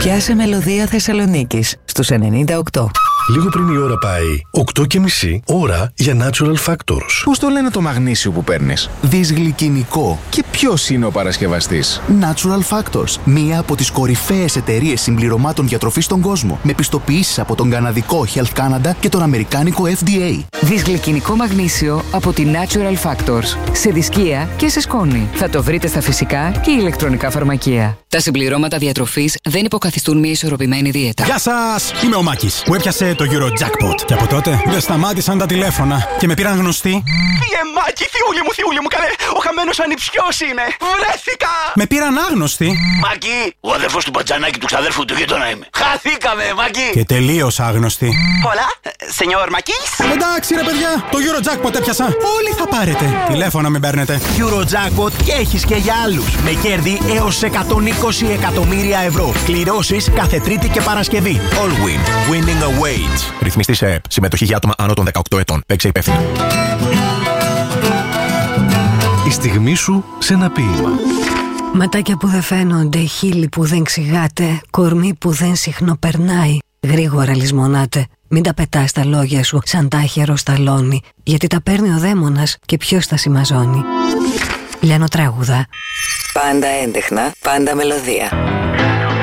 Πιάσε μελωδία Θεσσαλονίκης στους 98. Λίγο πριν η ώρα πάει 8:30 ώρα για Natural Factors. Πώς το λένε το μαγνήσιο που παίρνεις? Δυσγλυκινικό. Και ποιος είναι ο παρασκευαστής? Natural Factors. Μία από τις κορυφαίες εταιρείες συμπληρωμάτων διατροφής στον κόσμο. Με πιστοποιήσεις από τον καναδικό Health Canada και τον αμερικάνικο FDA. Δυσγλυκινικό μαγνήσιο από τη Natural Factors. Σε δισκία και σε σκόνη. Θα το βρείτε στα φυσικά και ηλεκτρονικά φαρμακεία. Τα συμπληρώματα διατροφής δεν υποκαθιστούν μια ισορροπημένη δίαιτα. Γεια σας! Είμαι ο Μάκης που έπιασε το Eurojackpot. Και από τότε δεν σταμάτησαν τα τηλέφωνα και με πήραν γνωστοί. Μάκη, θειούλη μου, καλέ! Ο χαμένος ανιψιός είμαι! Βρέθηκα! Με πήραν άγνωστοι. Μάκη, ο αδερφός του Μπατζανάκη του ξαδέρφου του γείτονα είμαι. Χαθήκαμε, Μάκη! Και τελείως άγνωστοι. Πολλά, σενιόρ Μακής. Εντάξει ρε παιδιά, το Eurojackpot έπιασα. Όλοι θα πάρετε. Τηλέφωνα μην παίρνετε. Eurojackpot και έχεις και για άλλους. Με κέρδη έως 120 εκατομμύρια ευρώ. Κληρώσεις κάθε Τρίτη και Παρασκευή. Allwin. Winning awaits. Ρυθμιστή σε ΕΠ. Συμμετοχή για άτομα άνω των 18 ετών. Παίξε υπεύθυνα. Η στιγμή σου σε ένα ποίημα. Ματάκια που δεν φαίνονται, χείλη που δεν ξηγάτε, κορμί που δεν συχνοπερνάει. Γρήγορα λησμονάτε. Μην τα πετάς τα λόγια σου σαν τάχερο σταλόνι, γιατί τα παίρνει ο δαίμονας και ποιος τα συμμαζώνει. Λιανοτράγουδα. Πάντα έντεχνα, πάντα μελωδία.